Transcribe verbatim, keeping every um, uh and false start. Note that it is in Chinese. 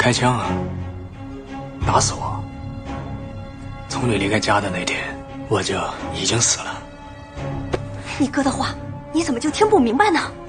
开枪啊！打死我！从你离开家的那天，我就已经死了。 你哥的话，你怎么就听不明白呢？